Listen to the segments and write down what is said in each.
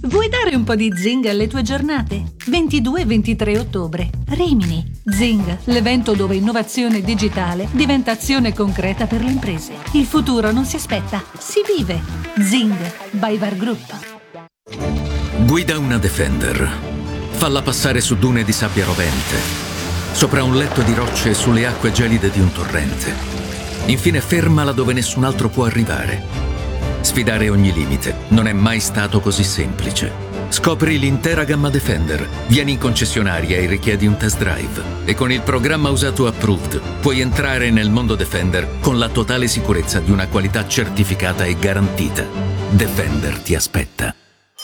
Vuoi dare un po' di zing alle tue giornate? 22 e 23 ottobre. Rimini. Zing, l'evento dove innovazione digitale diventa azione concreta per le imprese. Il futuro non si aspetta, si vive. Zing, by Var Group. Guida una Defender. Falla passare su dune di sabbia rovente, sopra un letto di rocce e sulle acque gelide di un torrente. Infine fermala dove nessun altro può arrivare. Sfidare ogni limite non è mai stato così semplice. Scopri l'intera gamma Defender. Vieni in concessionaria e richiedi un test drive. E con il programma usato approved puoi entrare nel mondo Defender con la totale sicurezza di una qualità certificata e garantita. Defender ti aspetta.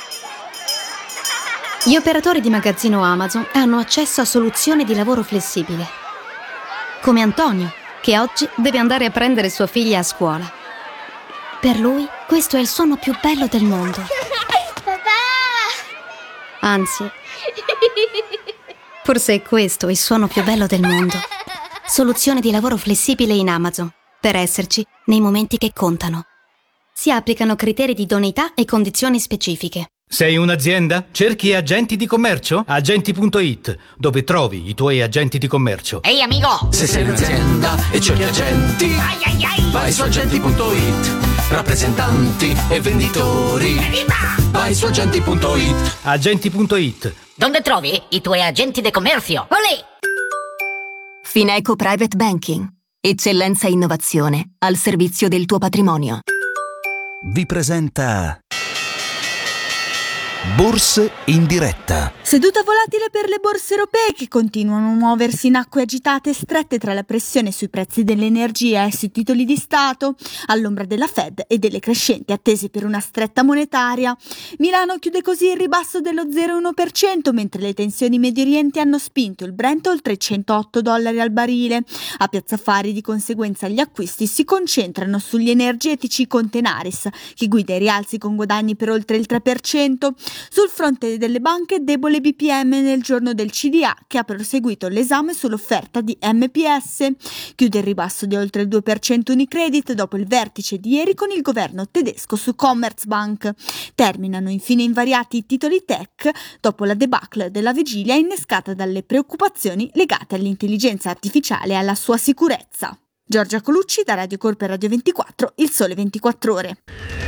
Gli operatori di magazzino Amazon hanno accesso a soluzioni di lavoro flessibile. Come Antonio, che oggi deve andare a prendere sua figlia a scuola. Per lui, questo è il suono più bello del mondo. Papà! Anzi, forse è questo il suono più bello del mondo. Soluzione di lavoro flessibile in Amazon, per esserci nei momenti che contano. Si applicano criteri di idoneità e condizioni specifiche. Sei un'azienda? Cerchi agenti di commercio? Agenti.it, dove trovi i tuoi agenti di commercio. Ehi amico! Se sei un'azienda e cerchi agenti, vai su agenti.it. Rappresentanti e venditori, vai su agenti.it. Agenti.it. Dove trovi i tuoi agenti di commercio? Olè! Fineco Private Banking. Eccellenza e innovazione al servizio del tuo patrimonio. Vi presenta Borse in diretta. Seduta volatile per le borse europee che continuano a muoversi in acque agitate e strette tra la pressione sui prezzi dell'energia e sui titoli di Stato, all'ombra della Fed e delle crescenti attese per una stretta monetaria. Milano chiude così il ribasso dello 0,1%, mentre le tensioni in Medio Oriente hanno spinto il Brent oltre i $108 al barile. A Piazza Affari, di conseguenza, gli acquisti si concentrano sugli energetici con Tenaris, che guida i rialzi con guadagni per oltre il 3%. Sul fronte delle banche, debole BPM nel giorno del CDA, che ha proseguito l'esame sull'offerta di MPS. Chiude il ribasso di oltre il 2% Unicredit dopo il vertice di ieri con il governo tedesco su Commerzbank. Terminano infine invariati i titoli tech dopo la debacle della vigilia innescata dalle preoccupazioni legate all'intelligenza artificiale e alla sua sicurezza. Giorgia Colucci, da Radio Corpo e Radio 24, Il Sole 24 Ore.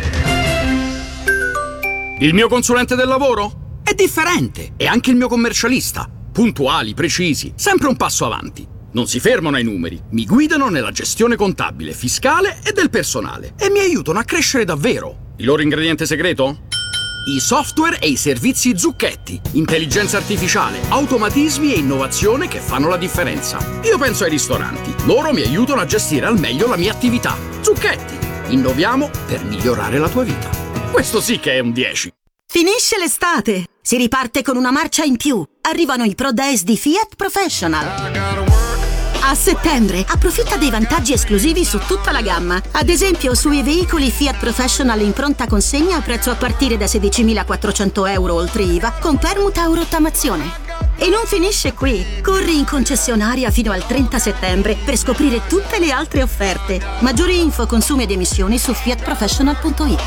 Il mio consulente del lavoro è differente e anche il mio commercialista. Puntuali, precisi, sempre un passo avanti. Non si fermano ai numeri, mi guidano nella gestione contabile, fiscale e del personale e mi aiutano a crescere davvero. Il loro ingrediente segreto? I software e i servizi Zucchetti. Intelligenza artificiale, automatismi e innovazione che fanno la differenza. Io penso ai ristoranti. Loro mi aiutano a gestire al meglio la mia attività. Zucchetti. Innoviamo per migliorare la tua vita. Questo sì che è un 10. Finisce l'estate. Si riparte con una marcia in più. Arrivano i Pro Days di Fiat Professional. A settembre approfitta dei vantaggi esclusivi su tutta la gamma. Ad esempio sui veicoli Fiat Professional in pronta consegna a prezzo a partire da €16.400 oltre IVA con permuta o rottamazione. E non finisce qui. Corri in concessionaria fino al 30 settembre per scoprire tutte le altre offerte. Maggiori info, consumi ed emissioni su fiatprofessional.it.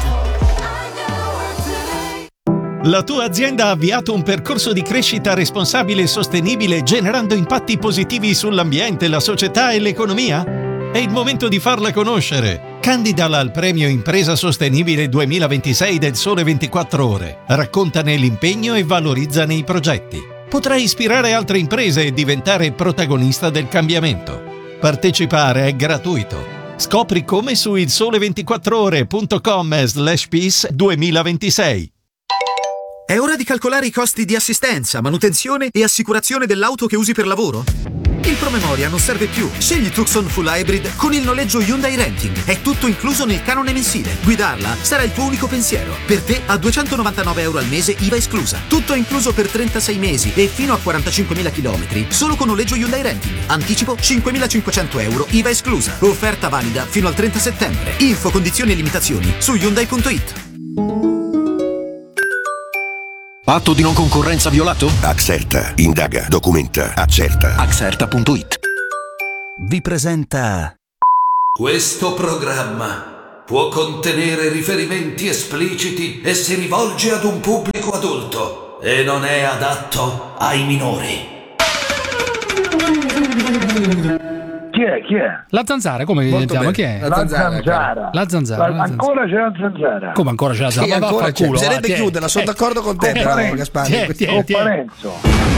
La tua azienda ha avviato un percorso di crescita responsabile e sostenibile generando impatti positivi sull'ambiente, la società e l'economia? È il momento di farla conoscere. Candidala al premio Impresa Sostenibile 2026 del Sole 24 Ore. Raccontane l'impegno e valorizzane i progetti. Potrai ispirare altre imprese e diventare protagonista del cambiamento. Partecipare è gratuito. Scopri come su ilsole24ore.com/peace 2026. È ora di calcolare i costi di assistenza, manutenzione e assicurazione dell'auto che usi per lavoro? Il promemoria non serve più. Scegli Tucson Full Hybrid con il noleggio Hyundai Renting. È tutto incluso nel canone mensile. Guidarla sarà il tuo unico pensiero. Per te a €299 al mese, IVA esclusa. Tutto incluso per 36 mesi e fino a 45.000 km. Solo con noleggio Hyundai Renting. Anticipo €5.500, IVA esclusa. Offerta valida fino al 30 settembre. Info, condizioni e limitazioni su Hyundai.it. Patto di non concorrenza violato? Axerta. Indaga, documenta, accerta. Axerta.it. Vi presenta Questo programma può contenere riferimenti espliciti e si rivolge ad un pubblico adulto e non è adatto ai minori. Chi è? La zanzara, come chiamiamo? Chi è? La zanzara. La zanzara. Ancora c'è la zanzara. Come ancora c'è la zanzara? Sì, ancora c'è. Bisognerebbe chiuderla, sono d'accordo con te, però, Gasparri. Parenzo.